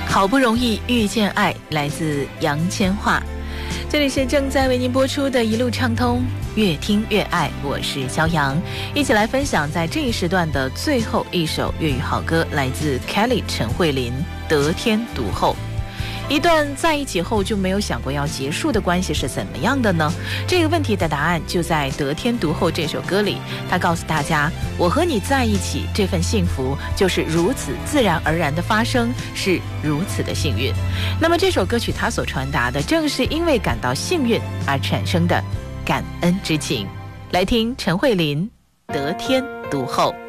好不容易遇见爱，来自杨千嬅。这里是正在为您播出的一路畅通，越听越爱，我是肖阳，一起来分享在这一时段的最后一首粤语好歌，来自 Kelly 陈慧琳，得天独厚。一段在一起后就没有想过要结束的关系是怎么样的呢？这个问题的答案就在得天独厚这首歌里，他告诉大家，我和你在一起，这份幸福就是如此自然而然的发生，是如此的幸运。那么这首歌曲它所传达的正是因为感到幸运而产生的感恩之情。来听陈慧琳，得天独厚。